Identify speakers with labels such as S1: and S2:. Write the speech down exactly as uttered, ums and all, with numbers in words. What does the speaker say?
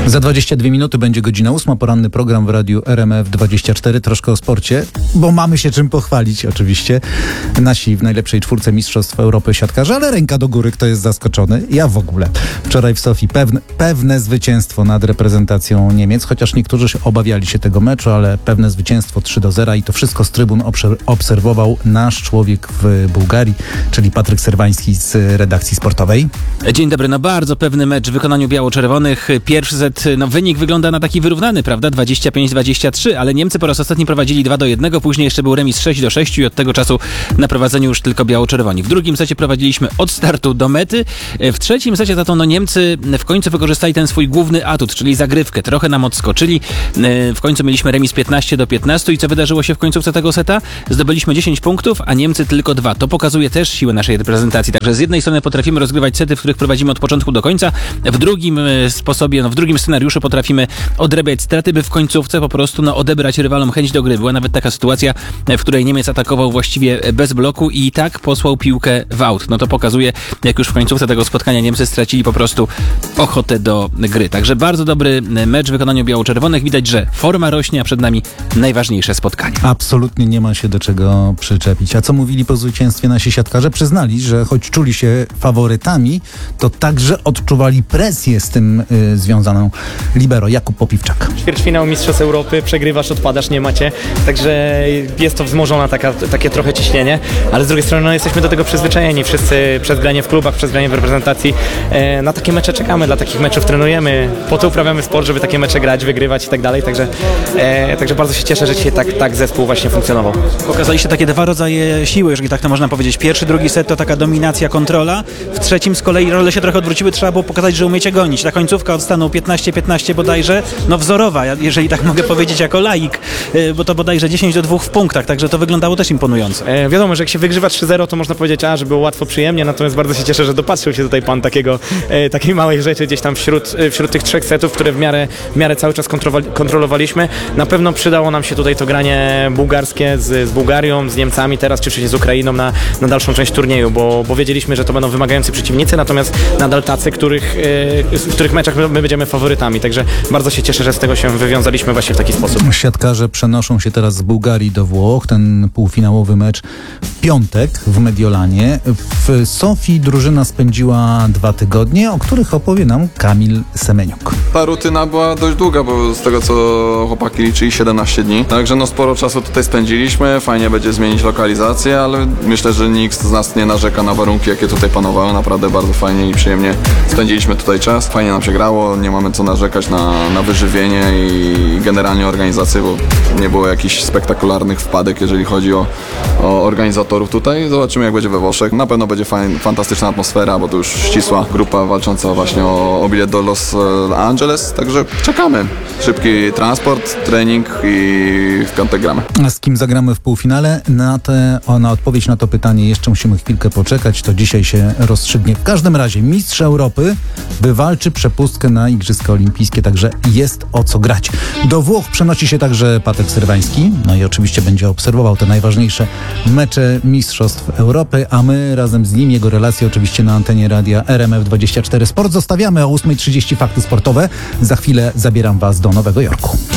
S1: Za dwadzieścia dwie minuty będzie godzina ósma, poranny program w radiu R M F dwadzieścia cztery, troszkę o sporcie, bo mamy się czym pochwalić oczywiście. Nasi w najlepszej czwórce Mistrzostw Europy siatkarze, ale ręka do góry, kto jest zaskoczony? Ja w ogóle. Wczoraj w Sofii pewne, pewne zwycięstwo nad reprezentacją Niemiec, chociaż niektórzy się obawiali się tego meczu, ale pewne zwycięstwo trzy do zera i to wszystko z trybun obserwował nasz człowiek w Bułgarii, czyli Patryk Serwański z redakcji sportowej.
S2: Dzień dobry, no bardzo pewny mecz w wykonaniu biało-czerwonych. Pierwszy set, no wynik wygląda na taki wyrównany, prawda? dwadzieścia pięć dwadzieścia trzy, ale Niemcy po raz ostatni prowadzili dwa do jednego, później jeszcze był remis sześć do sześciu i od tego czasu na prowadzeniu już tylko biało-czerwoni. W drugim secie prowadziliśmy od startu do mety. W trzecim secie za to no Niemcy w końcu wykorzystali ten swój główny atut, czyli zagrywkę. Trochę nam odskoczyli. W końcu mieliśmy remis piętnaście do piętnastu i co wydarzyło się w końcówce tego seta? Zdobyliśmy dziesięć punktów, a Niemcy tylko dwa. To pokazuje też siłę naszej reprezentacji. Także z jednej strony potrafimy rozgrywać sety, w których prowadzimy od początku do końca. W drugim sposobie, no w drugim scenariuszu potrafimy odrabiać straty, by w końcówce po prostu no, odebrać rywalom chęć do gry. Była nawet taka sytuacja, w której Niemiec atakował właściwie bez bloku i tak posłał piłkę w aut. No to pokazuje, jak już w końcówce tego spotkania Niemcy stracili po prostu ochotę do gry. Także bardzo dobry mecz w wykonaniu biało-czerwonych. Widać, że forma rośnie, a przed nami najważniejsze spotkanie.
S1: Absolutnie nie ma się do czego przyczepić. A co mówili po zwycięstwie nasi siatkarze? Przyznali, że choć czuli się faworytami, to także odczuwali presję z tym y, związaną. Libero, Jakub Popiwczak.
S3: Ćwierćfinał Mistrzostw Europy, przegrywasz, odpadasz, nie macie. Także jest to wzmożona taka, takie trochę ciśnienie, ale z drugiej strony no, jesteśmy do tego przyzwyczajeni. Wszyscy przez granie w klubach, przez granie w reprezentacji. E, na takie mecze czekamy, dla takich meczów trenujemy. Po to uprawiamy sport, żeby takie mecze grać, wygrywać i tak dalej. Także, e, także bardzo się cieszę, że dzisiaj tak, tak zespół właśnie funkcjonował.
S4: Pokazaliście takie dwa rodzaje siły, jeżeli tak to można powiedzieć. Pierwszy, drugi set to taka dominacja, kontrola. W trzecim z kolei role się trochę odwróciły. Trzeba było pokazać, że umiecie gonić. Ta końcówka od stanu piętnaście piętnaście bodajże, no wzorowa, jeżeli tak mogę powiedzieć jako laik, bo to bodajże dziesięć do dwóch w punktach, także to wyglądało też imponująco.
S3: E, wiadomo, że jak się wygrywa trzy zero, to można powiedzieć, a, że było łatwo, przyjemnie, natomiast bardzo się cieszę, że dopatrzył się tutaj pan takiego, e, takiej małej rzeczy gdzieś tam wśród, wśród tych trzech setów, które w miarę, w miarę cały czas kontrolowaliśmy. Na pewno przydało nam się tutaj to granie bułgarskie z, z Bułgarią, z Niemcami teraz, czy z Ukrainą na, na dalszą część turnieju, bo, bo wiedzieliśmy, że to będą wymagający przeciwnicy, natomiast nadal tacy, których, e, w których meczach my, my będziemy faworytami, także bardzo się cieszę, że z tego się wywiązaliśmy właśnie w taki sposób.
S1: Siatkarze przenoszą się teraz z Bułgarii do Włoch. Ten półfinałowy mecz w piątek w Mediolanie. W Sofii drużyna spędziła dwa tygodnie, o których opowie nam Kamil Semeniuk.
S5: Ta rutyna była dość długa, bo z tego co chłopaki liczyli siedemnaście dni. Także no sporo czasu tutaj spędziliśmy. Fajnie będzie zmienić lokalizację, ale myślę, że nikt z nas nie narzeka na warunki, jakie tutaj panowały. Naprawdę bardzo fajnie i przyjemnie spędziliśmy tutaj czas. Fajnie nam się grało, nie mamy co narzekać na, na wyżywienie i generalnie organizację, bo nie było jakichś spektakularnych wpadek, jeżeli chodzi o, o organizatorów tutaj. Zobaczymy, jak będzie we Włoszech. Na pewno będzie fajn, fantastyczna atmosfera, bo to już ścisła grupa walcząca właśnie o, o bilet do Los Angeles, także czekamy. Szybki transport, trening i w piątek gramy.
S1: A z kim zagramy w półfinale? Na, te, o, na odpowiedź na to pytanie jeszcze musimy chwilkę poczekać, to dzisiaj się rozstrzygnie. W każdym razie mistrz Europy wywalczy przepustkę na Igrzyska Olimpijskie, także jest o co grać. Do Włoch przenosi się także Patryk Serwański, no i oczywiście będzie obserwował te najważniejsze mecze Mistrzostw Europy, a my razem z nim, jego relacje oczywiście na antenie radia R M F dwadzieścia cztery Sport zostawiamy o ósma trzydzieści fakty sportowe. Za chwilę zabieram Was do Nowego Jorku.